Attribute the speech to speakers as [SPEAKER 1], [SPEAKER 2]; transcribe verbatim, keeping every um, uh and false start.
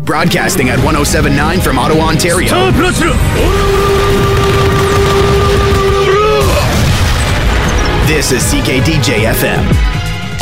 [SPEAKER 1] broadcasting at one oh seven point nine from Ottawa, Ontario. This is C K D J F M.